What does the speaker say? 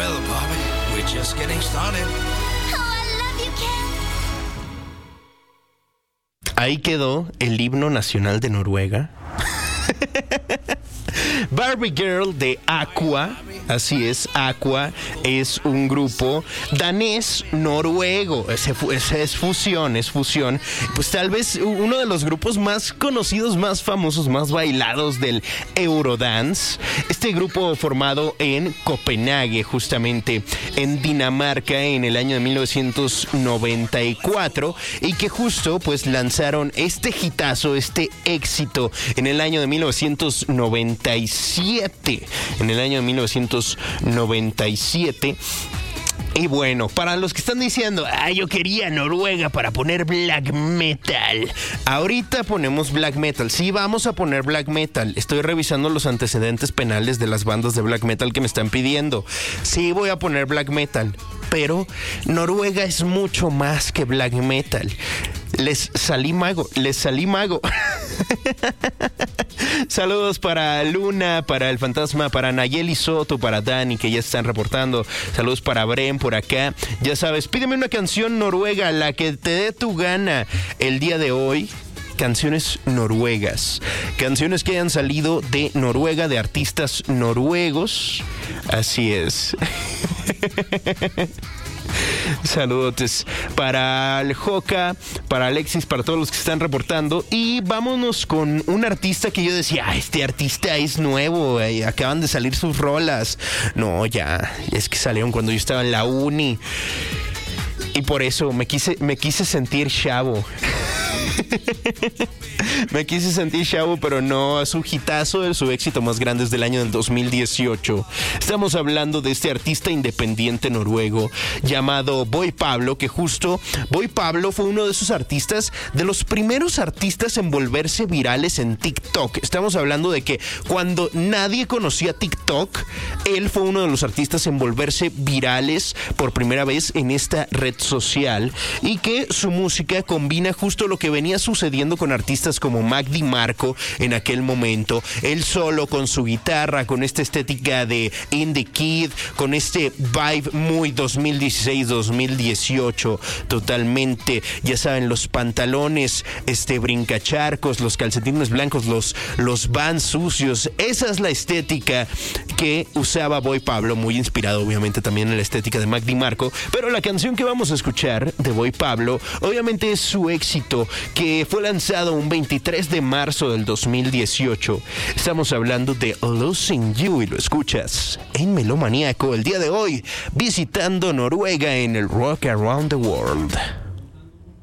Well, Bobby, we're just getting started. Oh, I love you, Ken. Ahí quedó el himno nacional de Noruega. Barbie Girl de Aqua. Así es, Aqua es un grupo danés-noruego. Es fusión. Pues tal vez uno de los grupos más conocidos, más famosos, más bailados del Eurodance. Este grupo formado en Copenhague, justamente en Dinamarca, en el año de 1994, y que justo pues lanzaron este hitazo, este éxito en el año de 1997. En el año de 1997. Y bueno, para los que están diciendo, yo quería Noruega para poner black metal. Ahorita ponemos black metal. Sí, vamos a poner black metal. Estoy revisando los antecedentes penales de las bandas de black metal que me están pidiendo. Sí, voy a poner black metal. Pero Noruega es mucho más que black metal. Les salí mago. Saludos para Luna, para el Fantasma, para Nayeli Soto, para Dani, que ya están reportando. Saludos para Bren por acá. Ya sabes, pídeme una canción noruega, la que te dé tu gana el día de hoy. Canciones noruegas. Canciones que hayan salido de Noruega, de artistas noruegos. Así es. Saludotes para el Joca, para Alexis, para todos los que están reportando. Y vámonos con un artista que yo decía, este artista es nuevo, acaban de salir sus rolas. No, ya, es que salieron cuando yo estaba en la uni. Y por eso me quise sentir chavo. Me quise sentir chavo, pero no, su hitazo, su éxito más grande es del año del 2018. Estamos hablando de este artista independiente noruego llamado Boy Pablo, que justo Boy Pablo fue uno de esos artistas, de los primeros artistas en volverse virales en TikTok. Estamos hablando de que cuando nadie conocía TikTok, él fue uno de los artistas en volverse virales por primera vez en esta red social, y que su música combina justo lo que venía sucediendo con artistas como Mac DiMarco en aquel momento. Él solo con su guitarra, con esta estética de Indie Kid, con este vibe muy 2016-2018, totalmente, ya saben, los pantalones brincacharcos, los calcetines blancos, los Vans sucios. Esa es la estética que usaba Boy Pablo, muy inspirado obviamente también en la estética de Mac DiMarco. Pero la canción que vamos a escuchar de Boy Pablo obviamente es su éxito, que fue lanzado un 23 de marzo del 2018. Estamos hablando de Losing You y lo escuchas en Melomaníaco el día de hoy, visitando Noruega en el Rock Around the World.